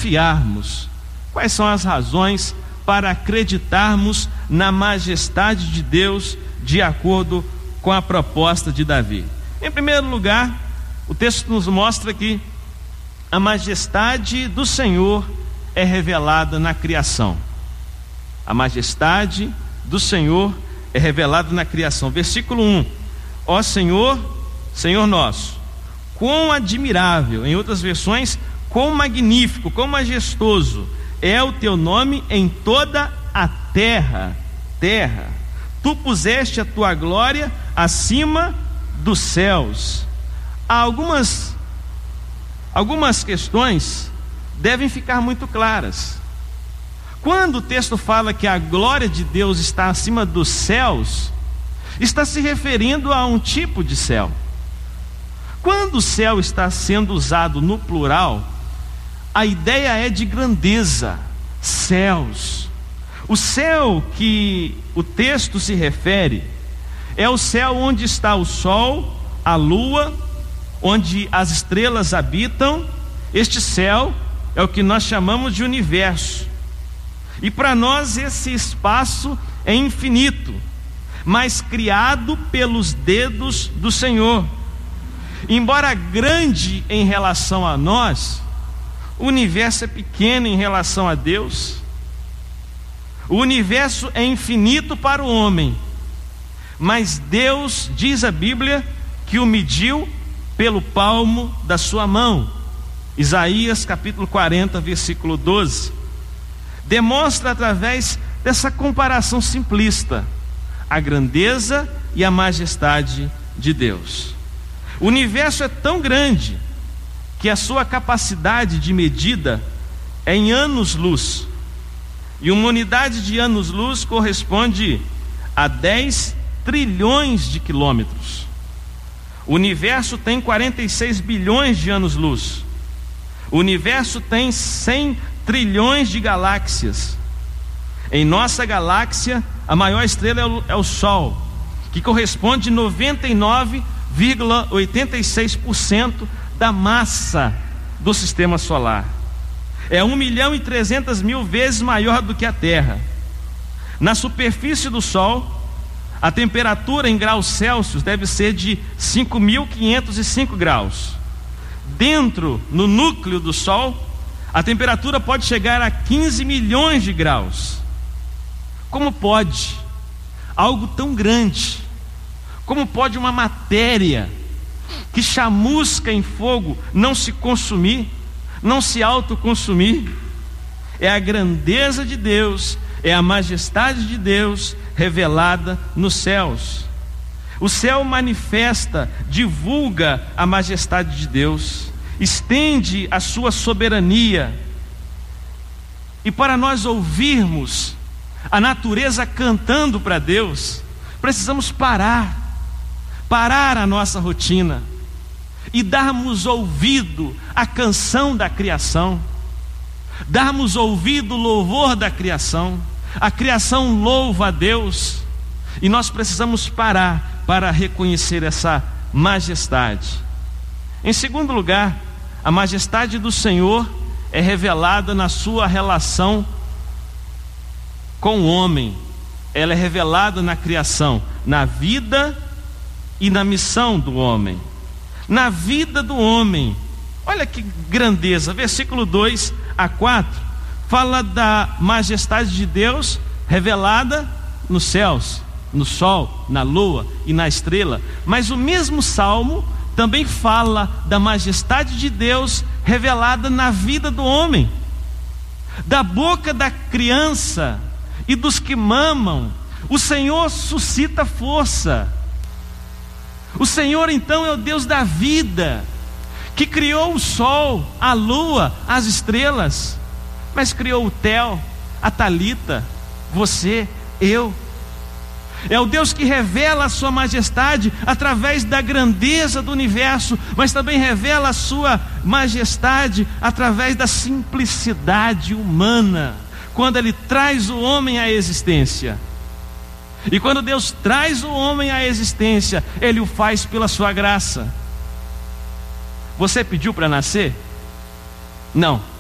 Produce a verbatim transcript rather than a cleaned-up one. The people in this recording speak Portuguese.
confiarmos. Quais são as razões para acreditarmos na majestade de Deus de acordo com a proposta de Davi? Em primeiro lugar, o texto nos mostra que a majestade do Senhor é revelada na criação. A majestade do Senhor é revelada na criação. Versículo um: ó Senhor, Senhor nosso, quão admirável, em outras versões, quão magnífico, quão majestoso é o teu nome em toda a terra. Terra. Tu puseste a tua glória acima dos céus. Há algumas algumas questões devem ficar muito claras. Quando o texto fala que a glória de Deus está acima dos céus, está se referindo a um tipo de céu. Quando o céu está sendo usado no plural, a ideia é de grandeza, céus. O céu que o texto se refere é o céu onde está o sol, a lua, onde as estrelas habitam. Este céu é o que nós chamamos de universo. E para nós esse espaço é infinito, mas criado pelos dedos do Senhor. Embora grande em relação a nós, o universo é pequeno em relação a Deus. O universo é infinito para o homem, mas Deus, diz a Bíblia, que o mediu pelo palmo da sua mão. Isaías capítulo quarenta, versículo doze, demonstra através dessa comparação simplista a grandeza e a majestade de Deus. O universo é tão grande que a sua capacidade de medida é em anos-luz, e uma unidade de anos-luz corresponde a dez trilhões de quilômetros. O universo tem quarenta e seis bilhões de anos-luz. O universo tem cem trilhões de galáxias. Em nossa galáxia, a maior estrela é o, é o Sol, que corresponde a noventa e nove vírgula oitenta e seis por cento da massa do sistema solar. É um milhão e trezentas mil vezes maior do que a Terra. Na superfície do Sol, a temperatura em graus Celsius deve ser de cinco mil quinhentos e cinco graus. Dentro, no núcleo do Sol, a temperatura pode chegar a quinze milhões de graus. Como pode algo tão grande, como pode uma matéria que chamusca em fogo não se consumir, não se autoconsumir? É a grandeza de Deus, é a majestade de Deus revelada nos céus. O céu manifesta, divulga a majestade de Deus, estende a sua soberania. E para nós ouvirmos a natureza cantando para Deus, precisamos parar, parar a nossa rotina e darmos ouvido à canção da criação, darmos ouvido ao louvor da criação. A criação louva a Deus e nós precisamos parar para reconhecer essa majestade. Em segundo lugar, a majestade do Senhor é revelada na sua relação com o homem. Ela é revelada na criação, na vida e na missão do homem. Na vida do homem, olha que grandeza, versículo dois a quatro, fala da majestade de Deus revelada nos céus, no sol, na lua e na estrela. Mas o mesmo salmo também fala da majestade de Deus revelada na vida do homem. Da boca da criança e dos que mamam, o Senhor suscita força. O Senhor então é o Deus da vida, que criou o sol, a lua, as estrelas, mas criou o Theo, a Talita, você, eu. É o Deus que revela a sua majestade através da grandeza do universo, mas também revela a sua majestade através da simplicidade humana, quando Ele traz o homem à existência. E quando Deus traz o homem à existência, Ele o faz pela sua graça. Você pediu para nascer? Não.